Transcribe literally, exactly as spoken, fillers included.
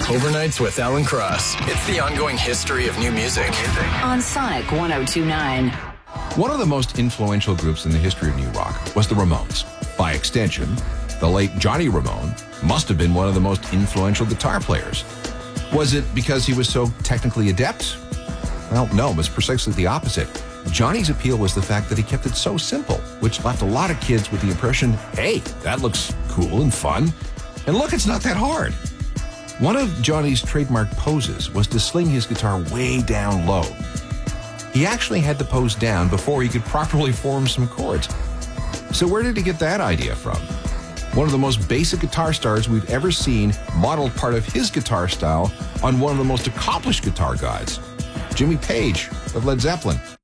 Overnights with Alan Cross. It's the ongoing history of new music. On Sonic one oh two point nine. One of the most influential groups in the history of new rock was the Ramones. By extension, the late Johnny Ramone must have been one of the most influential guitar players. Was it because he was so technically adept? Well, no, it was precisely the opposite. Johnny's appeal was the fact that he kept it so simple, which left a lot of kids with the impression, hey, that looks cool and fun. And look, it's not that hard. One of Johnny's trademark poses was to sling his guitar way down low. He actually had the pose down before he could properly form some chords. So where did he get that idea from? One of the most basic guitar stars we've ever seen modeled part of his guitar style on one of the most accomplished guitar guys, Jimmy Page of Led Zeppelin.